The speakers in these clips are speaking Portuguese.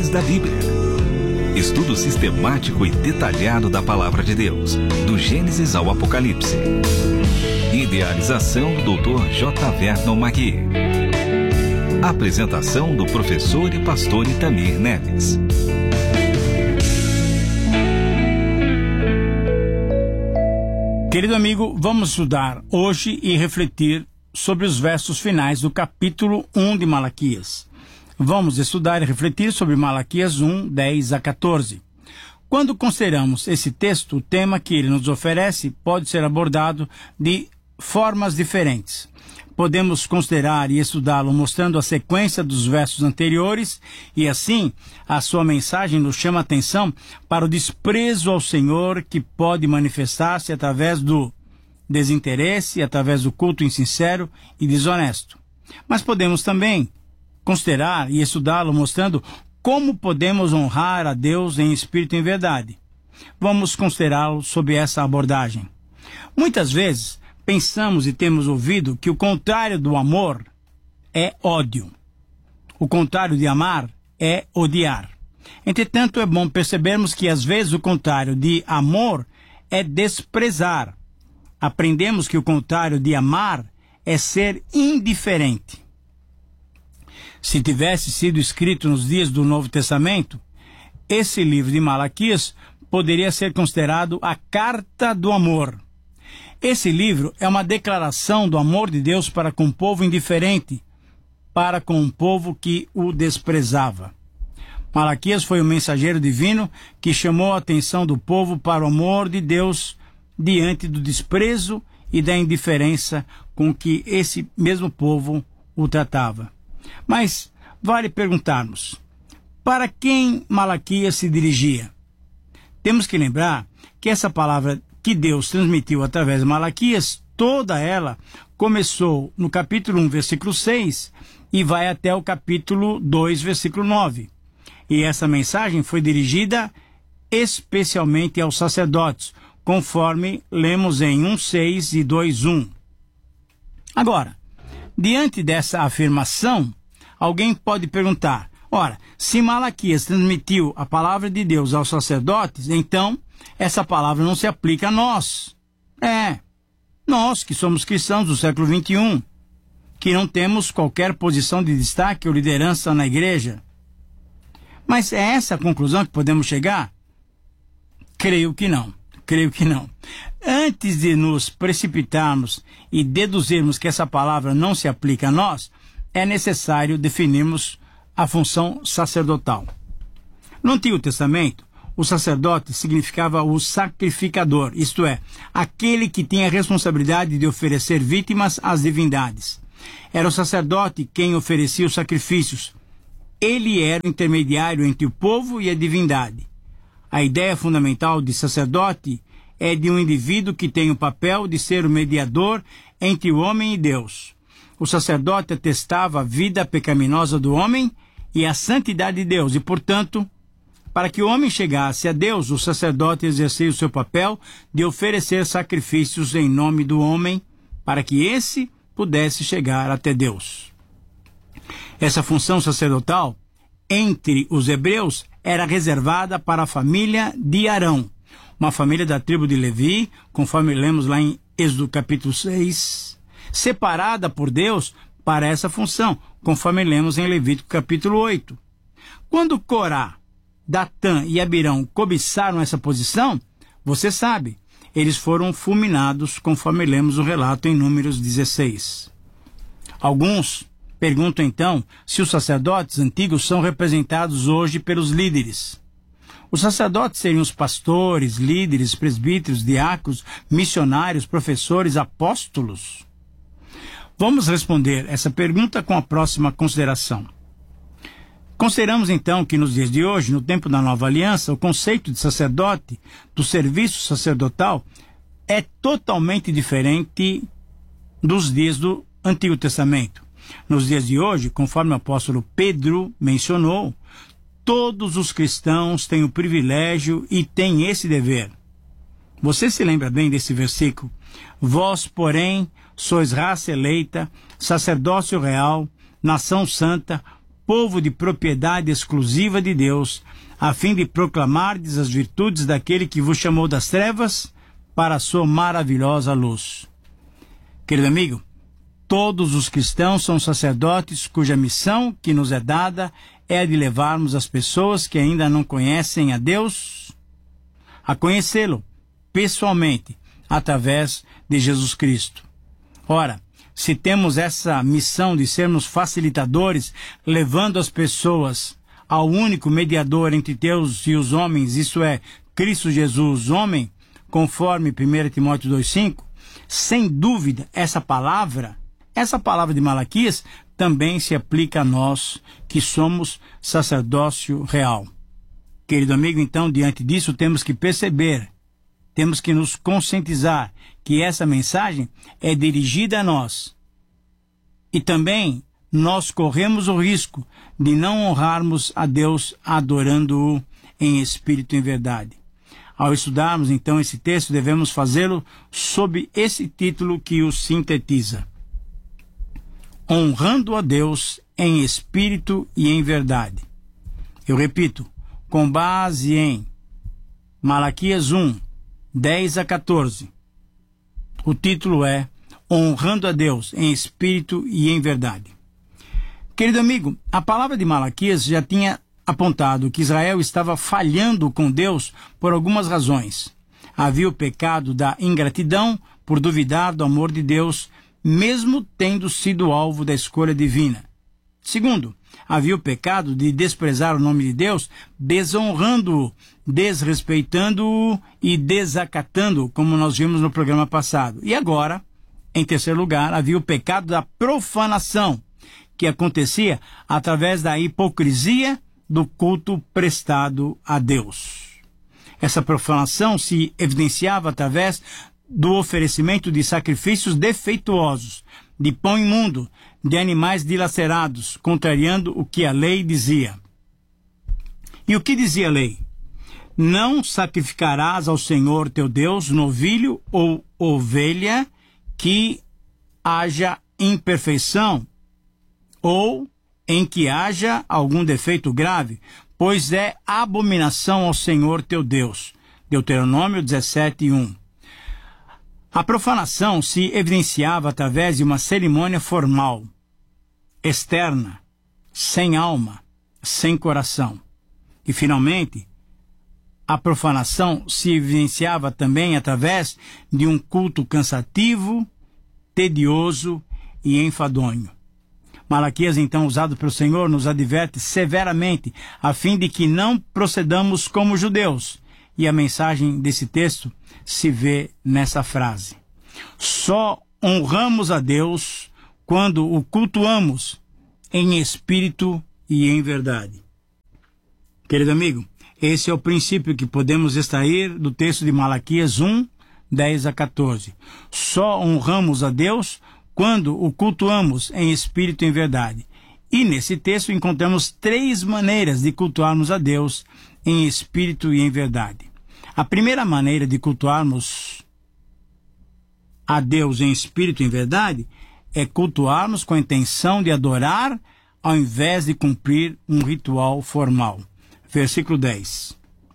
da Bíblia. Estudo sistemático e detalhado da Palavra de Deus, do Gênesis ao Apocalipse. Idealização do Dr. J. Vernon Magui. Apresentação do professor e pastor Itamir Neves. Querido amigo, vamos estudar hoje e refletir sobre os versos finais do capítulo 1 de Malaquias. Vamos estudar e refletir sobre Malaquias 1, 10 a 14. Quando consideramos esse texto, o tema que ele nos oferece pode ser abordado de formas diferentes. Podemos considerar e estudá-lo mostrando a sequência dos versos anteriores e, assim, a sua mensagem nos chama a atenção para o desprezo ao Senhor que pode manifestar-se através do desinteresse, através do culto insincero e desonesto. Mas podemos também considerar e estudá-lo mostrando como podemos honrar a Deus em espírito e em verdade. Vamos considerá-lo sob essa abordagem. Muitas vezes, pensamos e temos ouvido que o contrário do amor é ódio. O contrário de amar é odiar. Entretanto, é bom percebermos que às vezes o contrário de amor é desprezar. Aprendemos que o contrário de amar é ser indiferente. Se tivesse sido escrito nos dias do Novo Testamento, esse livro de Malaquias poderia ser considerado a carta do amor. Esse livro é uma declaração do amor de Deus para com o povo indiferente, para com o povo que o desprezava. Malaquias foi o mensageiro divino que chamou a atenção do povo para o amor de Deus diante do desprezo e da indiferença com que esse mesmo povo o tratava. Mas vale perguntarmos, para quem Malaquias se dirigia? Temos que lembrar que essa palavra que Deus transmitiu através de Malaquias, toda ela começou no capítulo 1, versículo 6 e vai até o capítulo 2, versículo 9. E essa mensagem foi dirigida especialmente aos sacerdotes, conforme lemos em 1:6 e 2:1. Agora, diante dessa afirmação, alguém pode perguntar, ora, se Malaquias transmitiu a palavra de Deus aos sacerdotes, então essa palavra não se aplica a nós. Nós que somos cristãos do século XXI, que não temos qualquer posição de destaque ou liderança na igreja. Mas é essa a conclusão que podemos chegar? Creio que não. Antes de nos precipitarmos e deduzirmos que essa palavra não se aplica a nós, é necessário definirmos a função sacerdotal. No Antigo Testamento, o sacerdote significava o sacrificador, isto é, aquele que tinha a responsabilidade de oferecer vítimas às divindades. Era o sacerdote quem oferecia os sacrifícios. Ele era o intermediário entre o povo e a divindade. A ideia fundamental de sacerdote é de um indivíduo que tem o papel de ser o mediador entre o homem e Deus. O sacerdote atestava a vida pecaminosa do homem e a santidade de Deus, e, portanto, para que o homem chegasse a Deus, o sacerdote exercia o seu papel de oferecer sacrifícios em nome do homem, para que esse pudesse chegar até Deus. Essa função sacerdotal, entre os hebreus, era reservada para a família de Arão, uma família da tribo de Levi, conforme lemos lá em Êxodo capítulo 6, separada por Deus para essa função, conforme lemos em Levítico capítulo 8. Quando Corá, Datã e Abirão cobiçaram essa posição, você sabe, eles foram fulminados, conforme lemos o relato em Números 16. Alguns perguntam então se os sacerdotes antigos são representados hoje pelos líderes. Os sacerdotes seriam os pastores, líderes, presbíteros, diáconos, missionários, professores, apóstolos? Vamos responder essa pergunta com a próxima consideração. Consideramos então que nos dias de hoje, no tempo da Nova Aliança, o conceito de sacerdote, do serviço sacerdotal, é totalmente diferente dos dias do Antigo Testamento. Nos dias de hoje, conforme o apóstolo Pedro mencionou, todos os cristãos têm o privilégio e têm esse dever. Você se lembra bem desse versículo? Vós, porém, sois raça eleita, sacerdócio real, nação santa, povo de propriedade exclusiva de Deus, a fim de proclamardes as virtudes daquele que vos chamou das trevas para a sua maravilhosa luz. Querido amigo, todos os cristãos são sacerdotes cuja missão que nos é dada é a de levarmos as pessoas que ainda não conhecem a Deus a conhecê-lo pessoalmente através de Jesus Cristo. Ora, se temos essa missão de sermos facilitadores, levando as pessoas ao único mediador entre Deus e os homens, isso é, Cristo Jesus, homem, conforme 1 Timóteo 2,5, sem dúvida, essa palavra de Malaquias também se aplica a nós, que somos sacerdócio real. Querido amigo, então, diante disso, temos que perceber, temos que nos conscientizar que essa mensagem é dirigida a nós. E também nós corremos o risco de não honrarmos a Deus adorando-o em espírito e em verdade. Ao estudarmos, então, esse texto, devemos fazê-lo sob esse título que o sintetiza: honrando a Deus em espírito e em verdade. Eu repito, com base em Malaquias 1, 10 a 14. O título é honrando a Deus em espírito e em verdade. Querido amigo, a palavra de Malaquias já tinha apontado que Israel estava falhando com Deus por algumas razões. Havia o pecado da ingratidão por duvidar do amor de Deus, mesmo tendo sido alvo da escolha divina. Segundo, havia o pecado de desprezar o nome de Deus, desonrando-o, desrespeitando-o e desacatando-o, como nós vimos no programa passado. E agora, em terceiro lugar, havia o pecado da profanação, que acontecia através da hipocrisia do culto prestado a Deus. Essa profanação se evidenciava através do oferecimento de sacrifícios defeituosos, de pão imundo, de animais dilacerados, contrariando o que a lei dizia. E o que dizia a lei? Não sacrificarás ao Senhor teu Deus novilho ou ovelha que haja imperfeição ou em que haja algum defeito grave, pois é abominação ao Senhor teu Deus. Deuteronômio 17:1. A profanação se evidenciava através de uma cerimônia formal, externa, sem alma, sem coração. E, finalmente, a profanação se evidenciava também através de um culto cansativo, tedioso e enfadonho. Malaquias, então, usado pelo Senhor, nos adverte severamente, a fim de que não procedamos como judeus. E a mensagem desse texto se vê nessa frase: só honramos a Deus quando o cultuamos em espírito e em verdade. Querido amigo, esse é o princípio que podemos extrair do texto de Malaquias 1, 10 a 14. Só honramos a Deus quando o cultuamos em espírito e em verdade. E nesse texto encontramos 3 maneiras de cultuarmos a Deus em espírito e em verdade. A primeira maneira de cultuarmos a Deus em espírito e em verdade é cultuarmos com a intenção de adorar ao invés de cumprir um ritual formal. Versículo 10.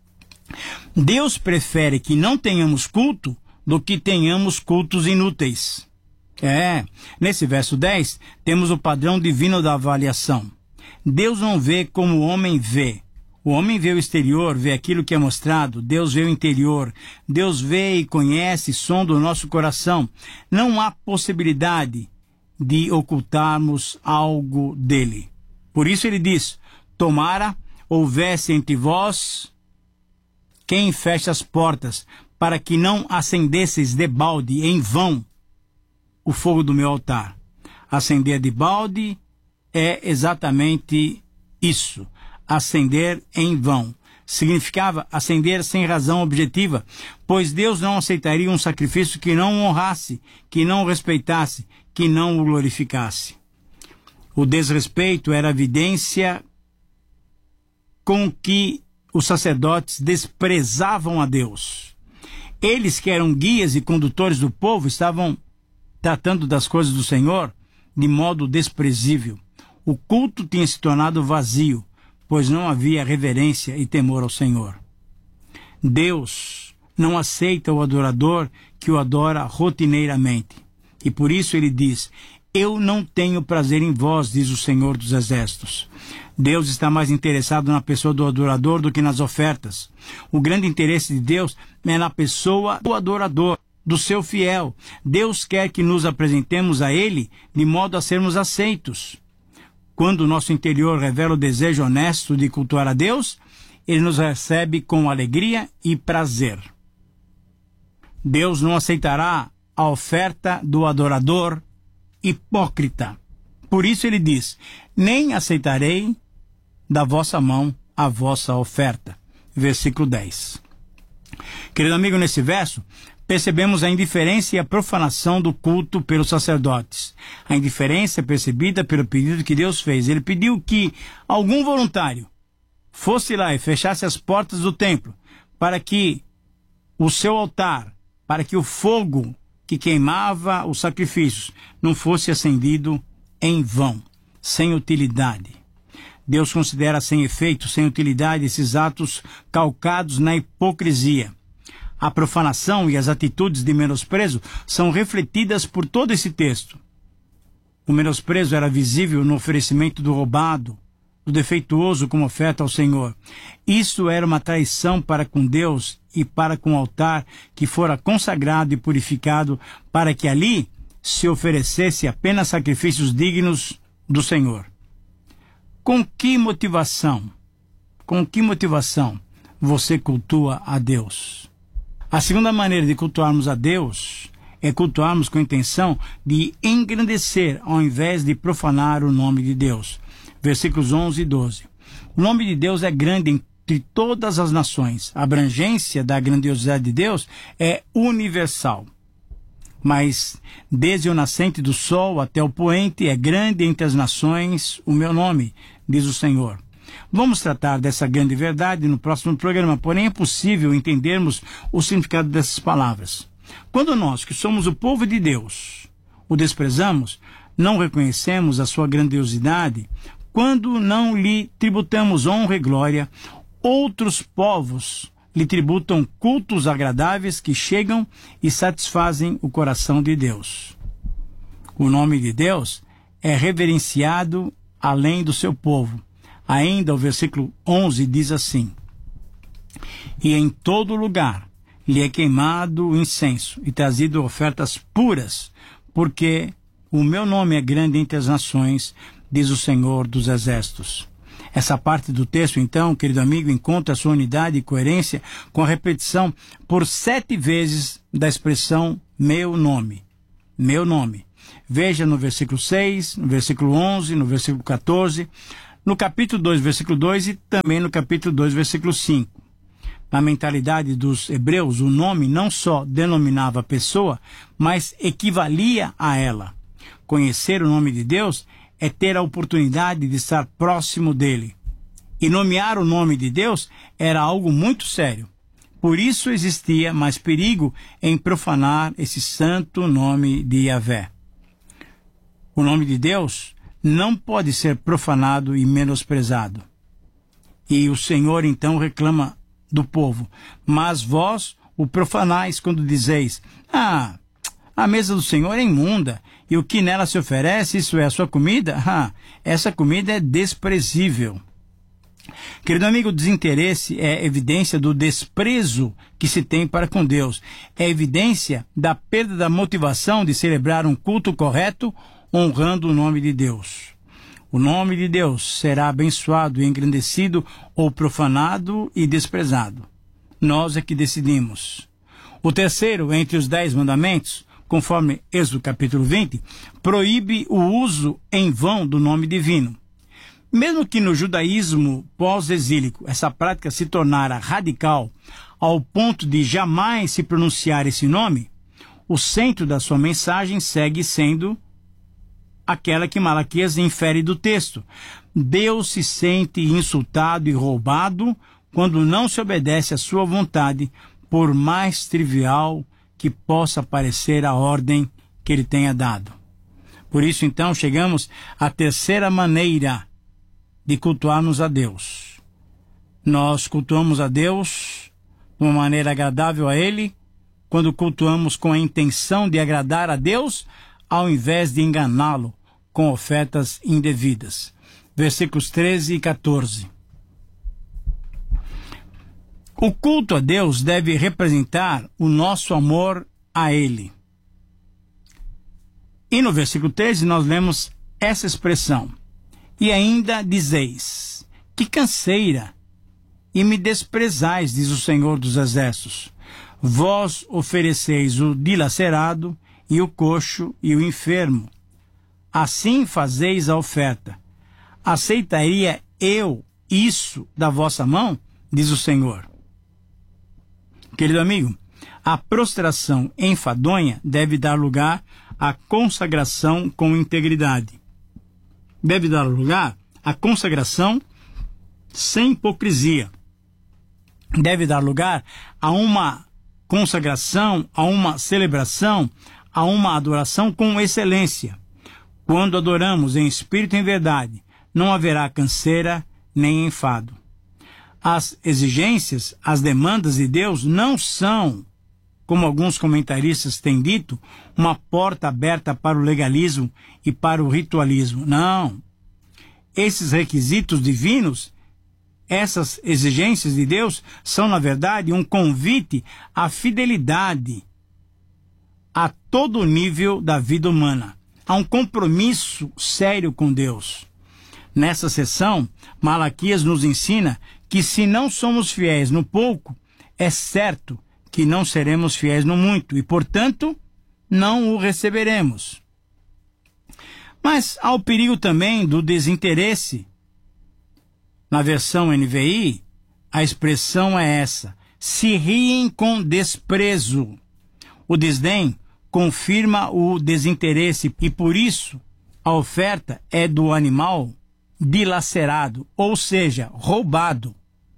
Deus prefere que não tenhamos culto do que tenhamos cultos inúteis. Nesse verso 10, temos o padrão divino da avaliação. Deus não vê como o homem vê. O homem vê o exterior, vê aquilo que é mostrado. Deus vê o interior. Deus vê e conhece, sonda o nosso coração. Não há possibilidade de ocultarmos algo dele. Por isso ele diz: tomara houvesse entre vós quem feche as portas, para que não acendesseis debalde em vão o fogo do meu altar. Acender debalde é exatamente isso. Acender em vão. Significava acender sem razão objetiva, pois Deus não aceitaria um sacrifício que não o honrasse, que não o respeitasse, que não o glorificasse. O desrespeito era a evidência com que os sacerdotes desprezavam a Deus. Eles, que eram guias e condutores do povo, estavam tratando das coisas do Senhor de modo desprezível. O culto tinha se tornado vazio, pois não havia reverência e temor ao Senhor. Deus não aceita o adorador que o adora rotineiramente. E por isso ele diz: eu não tenho prazer em vós, diz o Senhor dos Exércitos. Deus está mais interessado na pessoa do adorador do que nas ofertas. O grande interesse de Deus é na pessoa do adorador, do seu fiel. Deus quer que nos apresentemos a Ele de modo a sermos aceitos. Quando o nosso interior revela o desejo honesto de cultuar a Deus, Ele nos recebe com alegria e prazer. Deus não aceitará a oferta do adorador hipócrita. Por isso ele diz: nem aceitarei da vossa mão a vossa oferta. Versículo 10. Querido amigo, nesse verso, percebemos a indiferença e a profanação do culto pelos sacerdotes. A indiferença é percebida pelo pedido que Deus fez. Ele pediu que algum voluntário fosse lá e fechasse as portas do templo para que o seu altar, para que o fogo que queimava os sacrifícios não fosse acendido em vão, sem utilidade. Deus considera sem efeito, sem utilidade, esses atos calcados na hipocrisia. A profanação e as atitudes de menosprezo são refletidas por todo esse texto. O menosprezo era visível no oferecimento do roubado, do defeituoso como oferta ao Senhor. Isso era uma traição para com Deus e para com o altar que fora consagrado e purificado, para que ali se oferecesse apenas sacrifícios dignos do Senhor. Com que motivação você cultua a Deus? A segunda maneira de cultuarmos a Deus é cultuarmos com a intenção de engrandecer ao invés de profanar o nome de Deus. Versículos 11 e 12. O nome de Deus é grande entre todas as nações. A abrangência da grandiosidade de Deus é universal. Mas desde o nascente do sol até o poente é grande entre as nações o meu nome, diz o Senhor. Vamos tratar dessa grande verdade no próximo programa, porém é possível entendermos o significado dessas palavras. Quando nós, que somos o povo de Deus, o desprezamos, não reconhecemos a sua grandiosidade, quando não lhe tributamos honra e glória, outros povos lhe tributam cultos agradáveis que chegam e satisfazem o coração de Deus. O nome de Deus é reverenciado além do seu povo. Ainda o versículo 11 diz assim: e em todo lugar lhe é queimado o incenso e trazido ofertas puras, porque o meu nome é grande entre as nações, diz o Senhor dos Exércitos. Essa parte do texto, então, querido amigo, encontra sua unidade e coerência com a repetição por 7 vezes da expressão meu nome. Meu nome. Veja no versículo 6, no versículo 11, no versículo 14, no capítulo 2, versículo 2 e também no capítulo 2, versículo 5. Na mentalidade dos hebreus, o nome não só denominava a pessoa, mas equivalia a ela. Conhecer o nome de Deus é ter a oportunidade de estar próximo dele. E nomear o nome de Deus era algo muito sério. Por isso existia mais perigo em profanar esse santo nome de Yahvé. O nome de Deus não pode ser profanado e menosprezado. E o Senhor então reclama do povo: mas vós o profanais quando dizeis: a mesa do Senhor é imunda, e o que nela se oferece, isso é a sua comida? Essa comida é desprezível. Querido amigo, o desinteresse é evidência do desprezo que se tem para com Deus. É evidência da perda da motivação de celebrar um culto correto, honrando o nome de Deus. O nome de Deus será abençoado e engrandecido ou profanado e desprezado. Nós é que decidimos. O terceiro entre os 10 mandamentos, conforme Êxodo capítulo 20, proíbe o uso em vão do nome divino. Mesmo que no judaísmo pós-exílico essa prática se tornara radical ao ponto de jamais se pronunciar esse nome, o centro da sua mensagem segue sendo aquela que Malaquias infere do texto. Deus se sente insultado e roubado quando não se obedece à sua vontade, por mais trivial que possa parecer a ordem que ele tenha dado. Por isso, então, chegamos à terceira maneira de cultuarmos a Deus. Nós cultuamos a Deus de uma maneira agradável a Ele, quando cultuamos com a intenção de agradar a Deus, ao invés de enganá-lo com ofertas indevidas. Versículos 13 e 14. O culto a Deus deve representar o nosso amor a Ele. E no versículo 13 nós lemos essa expressão: e ainda dizeis, que canseira, e me desprezais, diz o Senhor dos Exércitos. Vós ofereceis o dilacerado, e o coxo, e o enfermo. Assim fazeis a oferta. Aceitaria eu isso da vossa mão? Diz o Senhor. Querido amigo, a prostração enfadonha deve dar lugar à consagração com integridade. Deve dar lugar à consagração sem hipocrisia. Deve dar lugar a uma consagração, a uma celebração, a uma adoração com excelência. Quando adoramos em espírito e em verdade, não haverá canseira nem enfado. As exigências, as demandas de Deus não são, como alguns comentaristas têm dito, uma porta aberta para o legalismo e para o ritualismo. Não. Esses requisitos divinos, essas exigências de Deus, são, na verdade, um convite à fidelidade a todo nível da vida humana, a um compromisso sério com Deus. Nessa sessão, Malaquias nos ensina que se não somos fiéis no pouco, é certo que não seremos fiéis no muito e, portanto, não o receberemos. Mas há o perigo também do desinteresse. Na versão NVI, a expressão é essa: se riem com desprezo. O desdém confirma o desinteresse e, por isso, a oferta é do animal dilacerado, ou seja, roubado.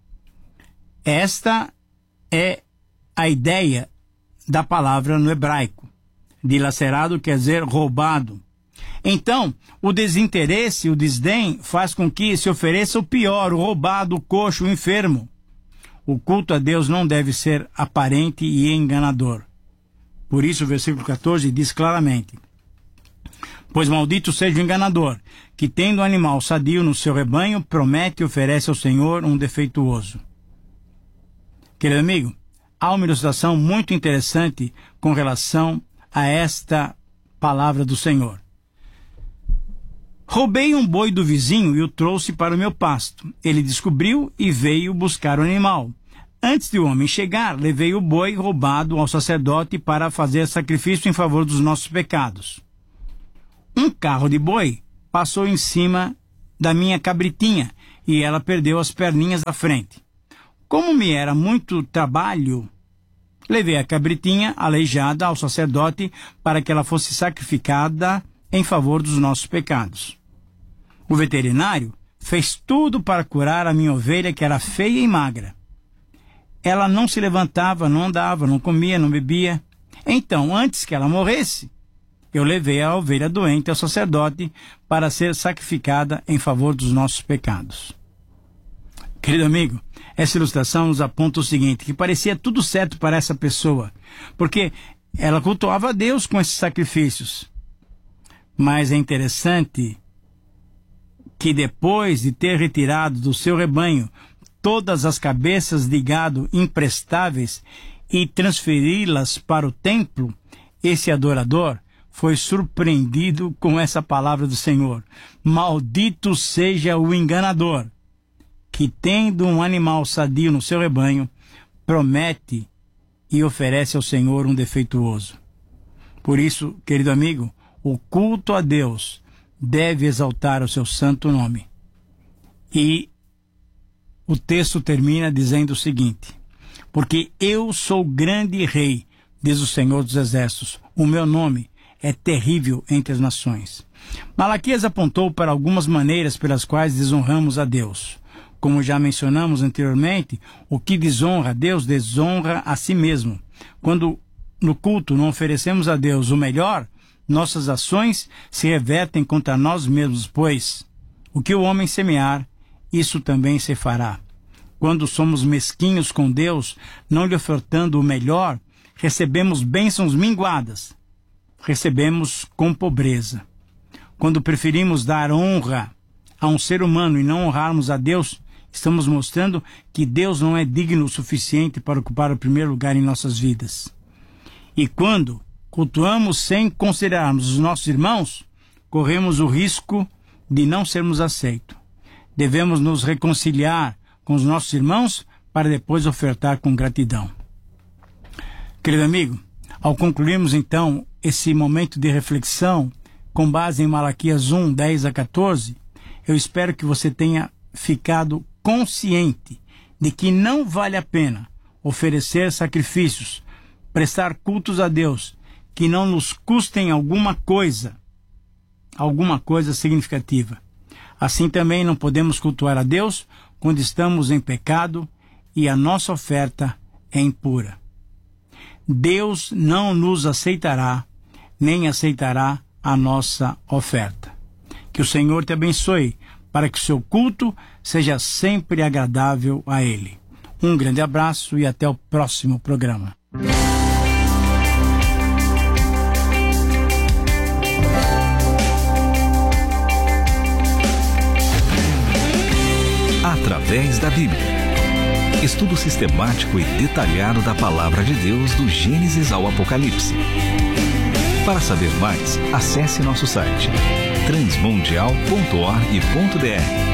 Esta é a ideia da palavra no hebraico. Dilacerado quer dizer roubado. Então, o desinteresse, o desdém, faz com que se ofereça o pior, o roubado, o coxo, o enfermo. O culto a Deus não deve ser aparente e enganador. Por isso, o versículo 14 diz claramente: pois maldito seja o enganador, que tendo um animal sadio no seu rebanho, promete e oferece ao Senhor um defeituoso. Querido amigo, há uma ilustração muito interessante com relação a esta palavra do Senhor. Roubei um boi do vizinho e o trouxe para o meu pasto. Ele descobriu e veio buscar o animal. Antes de o homem chegar, levei o boi roubado ao sacerdote para fazer sacrifício em favor dos nossos pecados. Um carro de boi passou em cima da minha cabritinha e ela perdeu as perninhas da frente. Como me era muito trabalho, levei a cabritinha aleijada ao sacerdote para que ela fosse sacrificada em favor dos nossos pecados. O veterinário fez tudo para curar a minha ovelha, que era feia e magra. Ela não se levantava, não andava, não comia, não bebia. Então, antes que ela morresse, eu levei a ovelha doente ao sacerdote para ser sacrificada em favor dos nossos pecados. Querido amigo, essa ilustração nos aponta o seguinte, que parecia tudo certo para essa pessoa, porque ela cultuava a Deus com esses sacrifícios. Mas é interessante que depois de ter retirado do seu rebanho todas as cabeças de gado imprestáveis e transferi-las para o templo, esse adorador foi surpreendido com essa palavra do Senhor: maldito seja o enganador, que tendo um animal sadio no seu rebanho, promete e oferece ao Senhor um defeituoso. Por isso, querido amigo, o culto a Deus deve exaltar o seu santo nome. E o texto termina dizendo o seguinte: porque eu sou grande rei, diz o Senhor dos Exércitos, o meu nome é terrível entre as nações. Malaquias apontou para algumas maneiras pelas quais desonramos a Deus. Como já mencionamos anteriormente, o que desonra a Deus desonra a si mesmo. Quando no culto não oferecemos a Deus o melhor, nossas ações se revertem contra nós mesmos, pois o que o homem semear, isso também se fará. Quando somos mesquinhos com Deus, não lhe ofertando o melhor, recebemos bênçãos minguadas. Recebemos com pobreza. Quando preferimos dar honra a um ser humano e não honrarmos a Deus, estamos mostrando que Deus não é digno o suficiente para ocupar o primeiro lugar em nossas vidas. E quando cultuamos sem considerarmos os nossos irmãos, corremos o risco de não sermos aceitos. Devemos nos reconciliar com os nossos irmãos para depois ofertar com gratidão. Querido amigo, ao concluirmos então esse momento de reflexão com base em Malaquias 1, 10 a 14, eu espero que você tenha ficado consciente de que não vale a pena oferecer sacrifícios, prestar cultos a Deus, que não nos custem alguma coisa significativa. Assim também não podemos cultuar a Deus quando estamos em pecado e a nossa oferta é impura. Deus não nos aceitará, nem aceitará a nossa oferta. Que o Senhor te abençoe, para que o seu culto seja sempre agradável a Ele. Um grande abraço e até o próximo programa. Através da Bíblia. Estudo sistemático e detalhado da Palavra de Deus do Gênesis ao Apocalipse. Para saber mais, acesse nosso site transmundial.org.br